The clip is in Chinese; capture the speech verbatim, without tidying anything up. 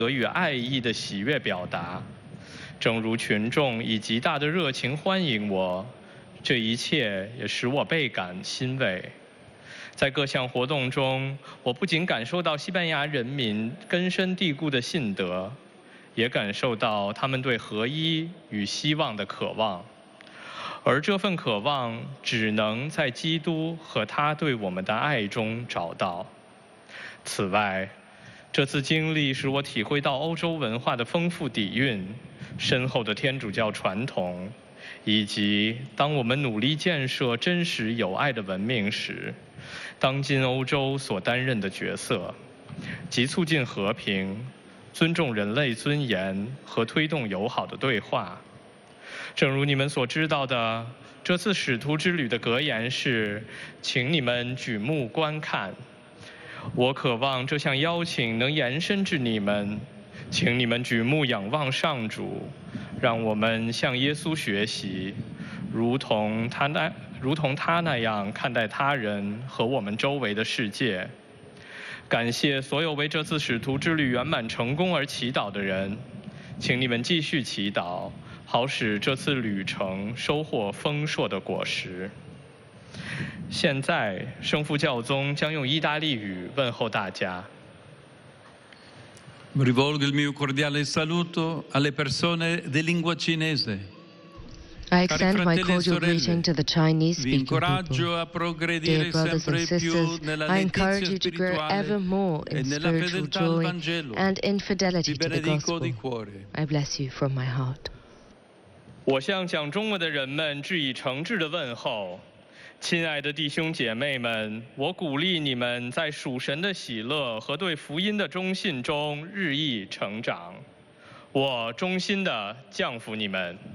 得与爱意的喜悦表达。正如群众以极大的热情欢迎我，这一切也使我倍感欣慰。在各项活动中，我不仅感受到西班牙人民根深蒂固的信德，也感受到他们对合一与希望的渴望。而这份渴望只能在基督和他对我们的爱中找到。此外，这次经历使我体会到欧洲文化的丰富底蕴、深厚的天主教传统，以及当我们努力建设真实有爱的文明时，当今欧洲所担任的角色，即促进和平、尊重人类尊严和推动友好的对话。正如你们所知道的，这次使徒之旅的格言是：请你们举目观看。我渴望这项邀请能延伸至你们，请你们举目仰望上主，让我们向耶稣学习，如同他那如同他那样看待他人和我们周围的世界。感谢所有为这次使徒之旅圆满成功而祈祷的人，请你们继续祈祷，好使这次旅程收获丰硕的果实。现在，圣父教宗将用意大利语问候大家。 Rivolgo il mio cordiale saluto alle persone di lingua cinese. I extend my cordial greeting to the Chinese-speaking people. Dear brothers and sisters, I encourage you to grow ever more in spiritual joy and in fidelity to the gospel. I bless you from my heart. 我向讲中文的人们致以诚挚的问候。亲爱的弟兄姐妹们，我鼓励你们在属神的喜乐和对福音的忠信中日益成长。我衷心地降服你们。